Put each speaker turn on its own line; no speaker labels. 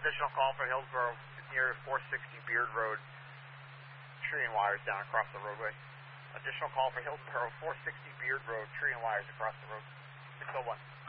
Additional call for Hillsborough near 460 Beard Road. Tree and wires down across the roadway. Additional call for Hillsborough 460 Beard Road. Tree and wires across the road. 601.